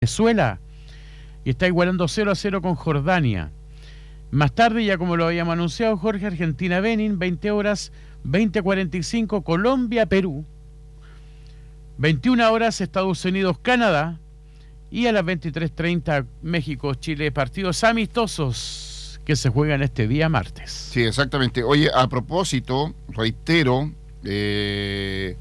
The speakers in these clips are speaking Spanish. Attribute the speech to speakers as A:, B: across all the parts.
A: Venezuela y está igualando 0-0 con Jordania. Más tarde, ya como lo habíamos anunciado, Jorge, Argentina-Benin, 20 horas, 20:45, Colombia-Perú, 21 horas, Estados Unidos-Canadá, y a las 23:30, México-Chile, partidos amistosos que se juegan este día martes.
B: Sí, exactamente. Oye, a propósito, reitero, el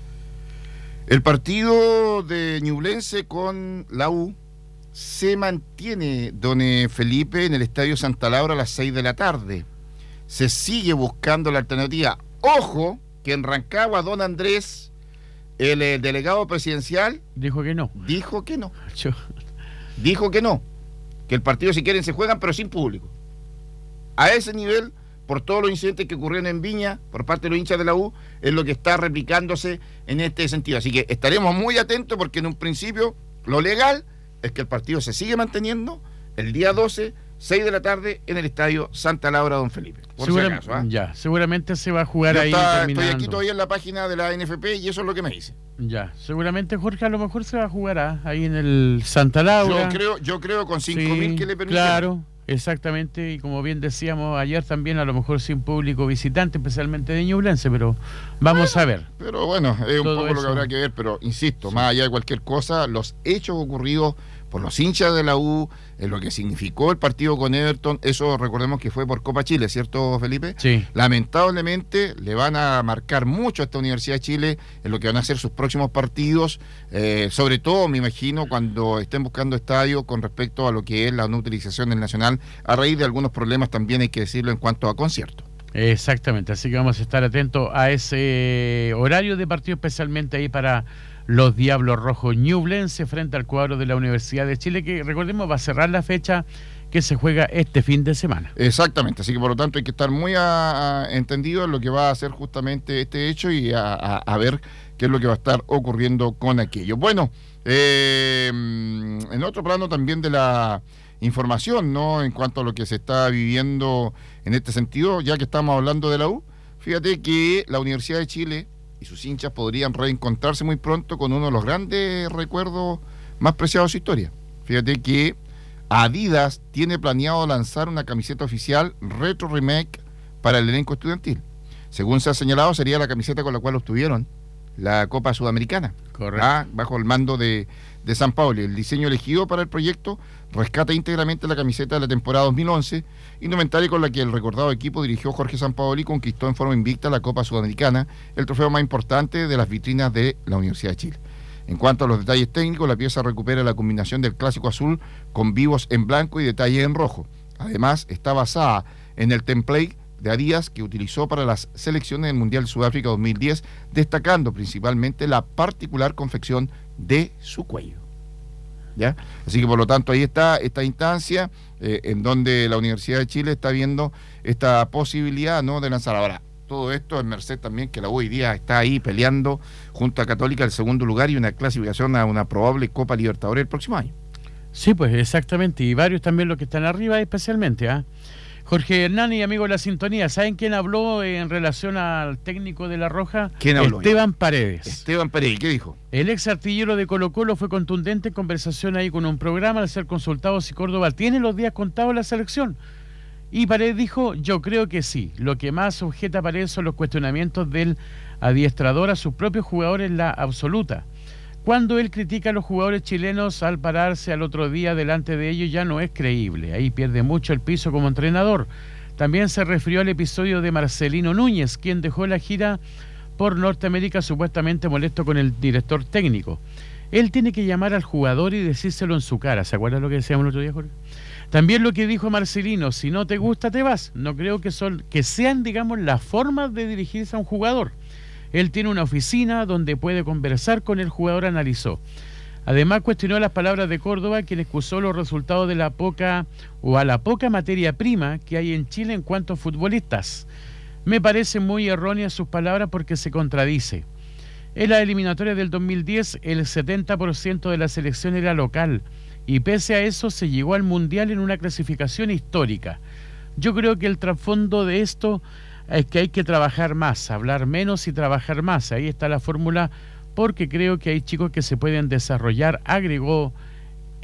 B: partido de Ñublense con la U se mantiene, don Felipe, en el Estadio Santa Laura a las 6 de la tarde. Se sigue buscando la alternativa. Ojo, que en Rancagua, don Andrés, el delegado presidencial...
A: Dijo que no.
B: Dijo que no. Dijo que no. Que el partido, si quieren, se juegan, pero sin público. A ese nivel, por todos los incidentes que ocurrieron en Viña, por parte de los hinchas de la U, es lo que está replicándose en este sentido. Así que estaremos muy atentos porque en un principio lo legal es que el partido se sigue manteniendo el día 12, 6 de la tarde, en el Estadio Santa Laura, don Felipe. Por si acaso,
A: ya, seguramente se va a jugar ahí
B: terminando. Estoy aquí todavía en la página de la NFP y eso es lo que me dice.
A: Ya, seguramente, Jorge, a lo mejor se va a jugar ahí en el Santa Laura.
B: Yo creo con 5.000 que le permiten.
A: Claro, exactamente, y como bien decíamos ayer también, a lo mejor sin público visitante, especialmente de Ñublense, pero vamos a ver.
B: Pero bueno, es un poco
A: eso.
B: Lo que habrá que ver, pero insisto, más allá de cualquier cosa, los hechos ocurridos por los hinchas de la U, en lo que significó el partido con Everton, eso recordemos que fue por Copa Chile, ¿cierto, Felipe?
A: Sí.
B: Lamentablemente le van a marcar mucho a esta Universidad de Chile en lo que van a ser sus próximos partidos, sobre todo, me imagino, cuando estén buscando estadio con respecto a lo que es la no utilización del Nacional, a raíz de algunos problemas también, hay que decirlo, en cuanto a conciertos.
A: Exactamente, así que vamos a estar atentos a ese horario de partido, especialmente ahí para los Diablos Rojos Ñublense frente al cuadro de la Universidad de Chile, que recordemos va a cerrar la fecha que se juega este fin de semana.
B: Exactamente, así que por lo tanto hay que estar muy entendido en lo que va a ser justamente este hecho y a ver qué es lo que va a estar ocurriendo con aquello. Bueno, en otro plano también de la información, ¿no? En cuanto a lo que se está viviendo en este sentido, ya que estamos hablando de la U, fíjate que la Universidad de Chile y sus hinchas podrían reencontrarse muy pronto con uno de los grandes recuerdos más preciados de su historia. Fíjate que Adidas tiene planeado lanzar una camiseta oficial retro remake para el elenco estudiantil. Según se ha señalado, sería la camiseta con la cual obtuvieron la Copa Sudamericana.
A: Correcto.
B: Bajo el mando de San Paoli. El diseño elegido para el proyecto rescata íntegramente la camiseta de la temporada 2011, indumentaria con la que el recordado equipo dirigió Jorge Sampaoli y conquistó en forma invicta la Copa Sudamericana, el trofeo más importante de las vitrinas de la Universidad de Chile. En cuanto a los detalles técnicos, la pieza recupera la combinación del clásico azul con vivos en blanco y detalles en rojo. Además, está basada en el template de Adidas que utilizó para las selecciones del Mundial Sudáfrica 2010, destacando principalmente la particular confección de su cuello. ¿Ya? Así que por lo tanto ahí está esta instancia en donde la Universidad de Chile está viendo esta posibilidad, ¿no?, de lanzar. Ahora, todo esto en merced también que la U hoy día está ahí peleando junto a Católica el segundo lugar y una clasificación a una probable Copa Libertadores el próximo año.
A: Sí, pues exactamente, y varios también los que están arriba especialmente, Jorge Hernán y amigo de la sintonía, ¿saben quién habló en relación al técnico de La Roja?
B: ¿Quién habló?
A: Esteban Paredes.
B: Esteban Paredes, ¿qué dijo?
A: El ex artillero de Colo-Colo fue contundente en conversación ahí con un programa al ser consultado si Córdoba tiene los días contados en la selección. Y Paredes dijo, yo creo que sí. Lo que más objeta a Paredes son los cuestionamientos del adiestrador a sus propios jugadores en la absoluta. Cuando él critica a los jugadores chilenos al pararse al otro día delante de ellos ya no es creíble. Ahí pierde mucho el piso como entrenador. También se refirió al episodio de Marcelino Núñez, quien dejó la gira por Norteamérica supuestamente molesto con el director técnico. Él tiene que llamar al jugador y decírselo en su cara. ¿Se acuerdan lo que decíamos el otro día, Jorge? También lo que dijo Marcelino, si no te gusta te vas. No creo que sean, digamos, las formas de dirigirse a un jugador. Él tiene una oficina donde puede conversar con el jugador, analizó. Además cuestionó las palabras de Córdoba, quien excusó los resultados de la poca materia prima que hay en Chile en cuanto a futbolistas. Me parecen muy erróneas sus palabras porque se contradice. En la eliminatoria del 2010 el 70% de la selección era local y pese a eso se llegó al Mundial en una clasificación histórica. Yo creo que el trasfondo de esto es que hay que trabajar más, hablar menos y trabajar más. Ahí está la fórmula, porque creo que hay chicos que se pueden desarrollar, agregó